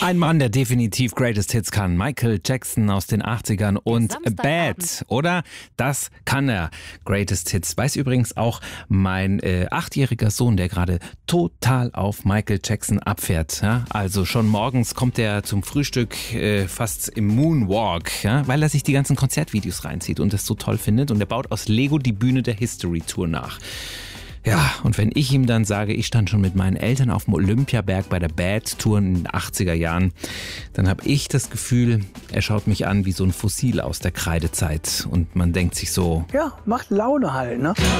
Ein Mann, der definitiv Greatest Hits kann. Michael Jackson aus den 80ern und Bad, oder? Das kann er. Greatest Hits. Weiß übrigens auch mein 8-jähriger Sohn, der gerade total auf Michael Jackson abfährt. Ja? Also schon morgens kommt er zum Frühstück fast im Moonwalk, ja? Weil er sich die ganzen Konzertvideos reinzieht und das so toll findet. Und er baut aus Lego die Bühne der History Tour nach. Ja, und wenn ich ihm dann sage, ich stand schon mit meinen Eltern auf dem Olympiaberg bei der Bad Tour in den 80er Jahren, dann habe ich das Gefühl, er schaut mich an wie so ein Fossil aus der Kreidezeit. Und man denkt sich so, ja, macht Laune halt, ne?